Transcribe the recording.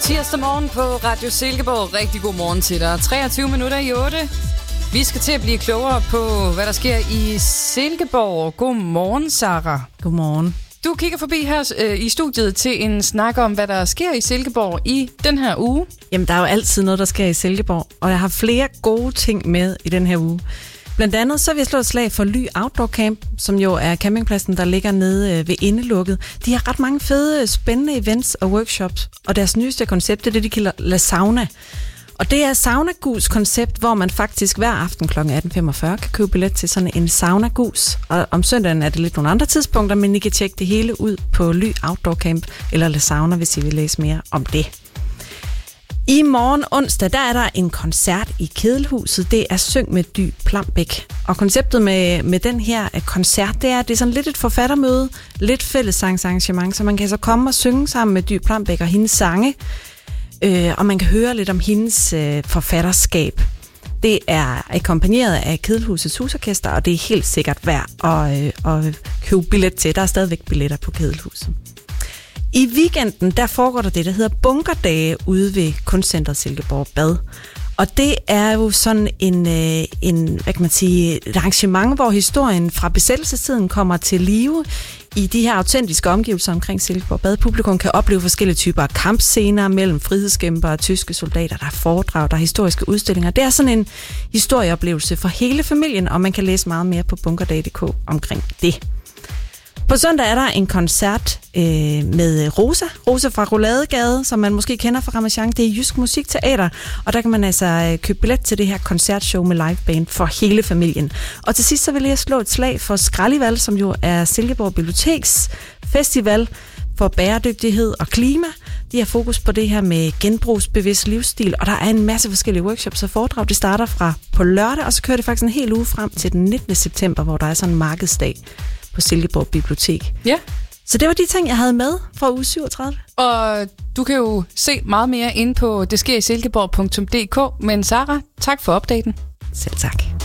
Tirsdag morgen på Radio Silkeborg. Rigtig god morgen til dig. 23 minutter i 8. Vi skal til at blive klogere på, hvad der sker i Silkeborg. Godmorgen, Sara. Godmorgen. Du kigger forbi her i studiet til en snak om, hvad der sker i Silkeborg i den her uge. Jamen, der er jo altid noget, der sker i Silkeborg, og jeg har flere gode ting med i den her uge. Blandt andet så vil jeg slå et slag for Ly Outdoor Camp, som jo er campingpladsen, der ligger nede ved Indelukket. De har ret mange fede, spændende events og workshops, og deres nyeste koncept er det, de kalder La Sauna. Og det er saunagus koncept, hvor man faktisk hver aften kl. 18.45 kan købe billet til sådan en saunagus. Og om søndagen er det lidt nogle andre tidspunkter, men I kan tjekke det hele ud på Ly Outdoor Camp eller La Sauna, hvis I vil læse mere om det. I morgen onsdag, der er der en koncert i Kedelhuset. Det er Syng med Dy Plambæk. Og konceptet med den her koncert, det er sådan lidt et forfattermøde, lidt fællessangsarrangement, så man kan så komme og synge sammen med Dy Plambæk og hendes sange. Og man kan høre lidt om hendes forfatterskab. Det er akkompagneret af Kedelhusets Husorkester, og det er helt sikkert værd at købe billet til. Der er stadigvæk billetter på Kedelhuset. I weekenden, der foregår der det, der hedder Bunkerdage ude ved Kunstcentret Silkeborg Bad. Og det er jo sådan hvad kan man sige, et arrangement, hvor historien fra besættelsestiden kommer til live i de her autentiske omgivelser omkring Silkeborg Bad. Publikum kan opleve forskellige typer af kampscener mellem frihedskæmpere og tyske soldater. Der er foredrag, der er historiske udstillinger. Det er sådan en historieoplevelse for hele familien, og man kan læse meget mere på bunkerdage.dk omkring det. På søndag er der en koncert med Rosa fra Rouladegade, som man måske kender fra Ramachan. Det er Jysk Musikteater, og der kan man altså købe billet til det her koncertshow med liveband for hele familien. Og til sidst så vil jeg slå et slag for Skraldival, som jo er Silkeborg Biblioteks festival for bæredygtighed og klima. De har fokus på det her med genbrugsbevidst livsstil, og der er en masse forskellige workshops og foredrag. Det starter fra på lørdag, og så kører det faktisk en hel uge frem til den 19. september, hvor der er sådan en markedsdag på Silkeborg Bibliotek. Ja. Så det var de ting, jeg havde med fra uge 37. Og du kan jo se meget mere inde på detskerissilkeborg.dk. Men Sara, tak for opdateringen. Selv tak.